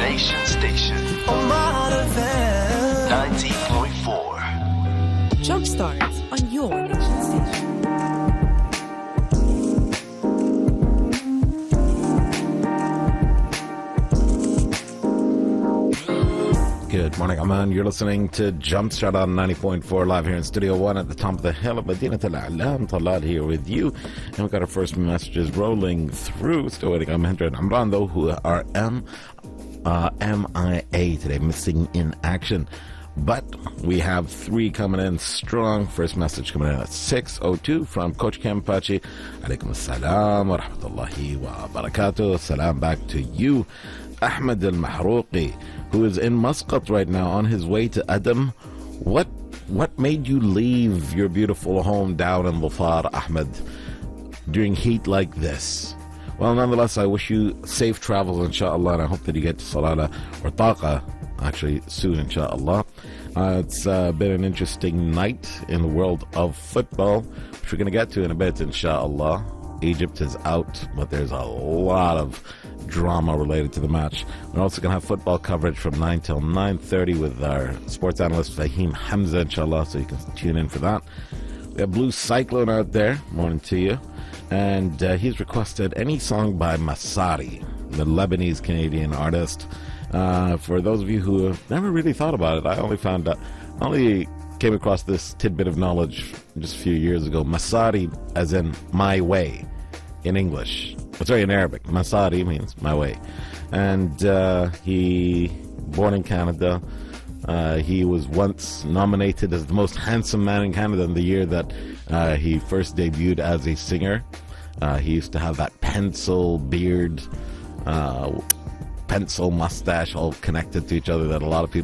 Station 90.4. Jumpstart on your Asian station. Good morning, Aman. You're listening to Jumpstart on 90.4 live here in Studio 1 at the top of the hill of Madinat Al-A'lam. Talal here with you. And we've got our first messages rolling through. Still waiting on Mahendra and Amran, though, who are MIA today, missing in action. But we have three coming in strong. First message coming in at 6:02 from Coach Kampachi. Alaikum assalam wa rahmatullahi wa barakatuh. Salam back to you. Ahmed Al-Mahrouqi, who is in Muscat right now on his way to Adam. What made you leave your beautiful home down in Dhafar, Ahmed, during heat like this? Well, nonetheless, I wish you safe travels, inshallah, and I hope that you get to Salalah or Taqa actually soon, inshallah. It's been an interesting night in the world of football, which we're going to get to in a bit, inshallah. Egypt is out, but there's a lot of drama related to the match. We're also going to have football coverage from 9 till 9:30 with our sports analyst Fahim Hamza, inshallah, so you can tune in for that. We have Blue Cyclone out there, morning to you, and he's requested any song by Masari, the Lebanese-Canadian artist. For those of you who have never really thought about it, I only came across this tidbit of knowledge just a few years ago. Masari, as in my way, in English. Sorry, in Arabic. Masari means my way. And he, born in Canada, he was once nominated as the most handsome man in Canada in the year that he first debuted as a singer. He used to have that pencil beard, pencil mustache, all connected to each other, that a lot of